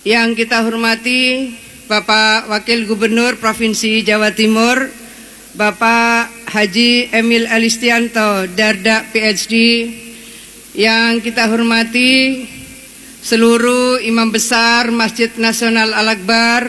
Yang kita hormati Bapak Wakil Gubernur Provinsi Jawa Timur, Bapak Haji Emil Elistianto, Darda PhD. Yang kita hormati seluruh imam besar Masjid Nasional Al-Akbar,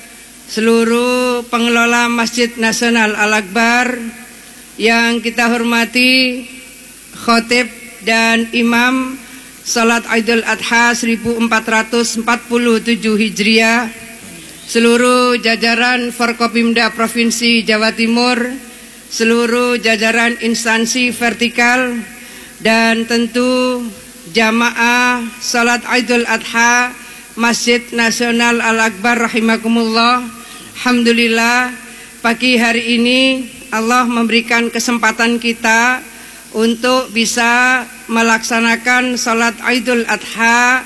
seluruh pengelola Masjid Nasional Al-Akbar. Yang kita hormati khotib dan imam Salat Idul Adha 1447 Hijriah, seluruh jajaran Forkopimda Provinsi Jawa Timur, seluruh jajaran instansi vertikal, dan tentu jamaah Salat Idul Adha Masjid Nasional Al-Akbar rahimakumullah. Alhamdulillah, pagi hari ini Allah memberikan kesempatan kita untuk bisa melaksanakan Salat Idul Adha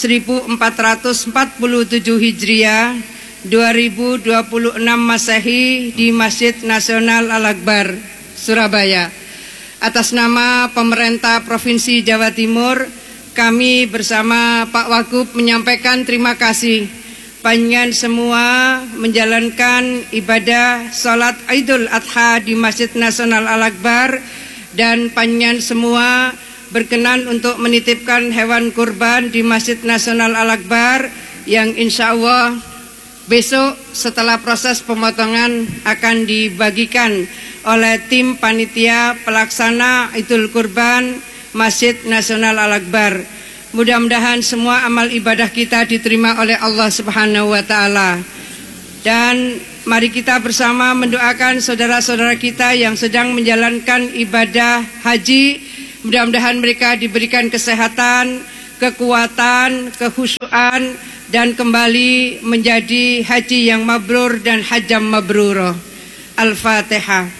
1447 Hijriah 2026 Masehi di Masjid Nasional Al-Akbar Surabaya. Atas nama pemerintah Provinsi Jawa Timur, kami bersama Pak Wagub menyampaikan terima kasih panjenengan semua menjalankan ibadah Salat Idul Adha di Masjid Nasional Al-Akbar, dan panjenengan semua berkenan untuk menitipkan hewan kurban di Masjid Nasional Al-Akbar yang insya Allah besok setelah proses pemotongan akan dibagikan oleh tim panitia pelaksana Idul Kurban Masjid Nasional Al-Akbar. Mudah-mudahan semua amal ibadah kita diterima oleh Allah Subhanahu wa Ta'ala. Dan mari kita bersama mendoakan saudara-saudara kita yang sedang menjalankan ibadah haji. Mudah-mudahan mereka diberikan kesehatan, kekuatan, kekhusyuan, dan kembali menjadi haji yang mabrur dan hajjam mabrurah. Al-Fatihah.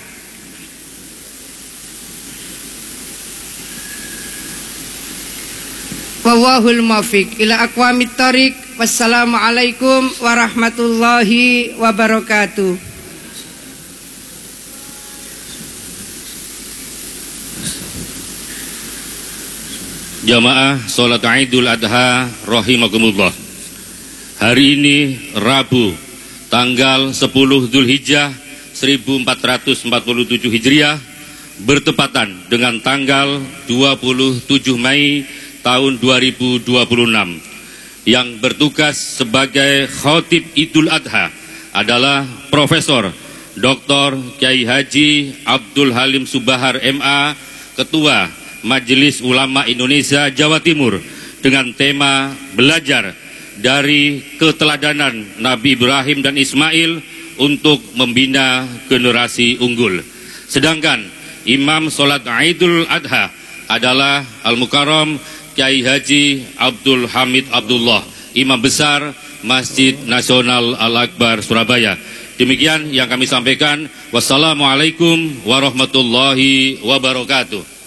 Wallahul muwaffiq ila aqwamit thoriq. Wassalamualaikum warahmatullahi wabarakatuh. Jamaah Salat Idul Adha rahimakumullah. Hari ini Rabu tanggal 10 Dzulhijjah 1447 Hijriah bertepatan dengan tanggal 27 Mei tahun 2026. Yang bertugas sebagai Khatib Idul Adha adalah Profesor Dr. Kiai Haji Abdul Halim Subahar MA, Ketua Majelis Ulama Indonesia Jawa Timur, dengan tema belajar dari keteladanan Nabi Ibrahim dan Ismail untuk membina generasi unggul. Sedangkan Imam Salat Idul Adha adalah Al-Mukarram Kiai Haji Abdul Hamid Abdullah, Imam Besar Masjid Nasional Al-Akbar Surabaya. Demikian yang kami sampaikan. Wassalamualaikum warahmatullahi wabarakatuh.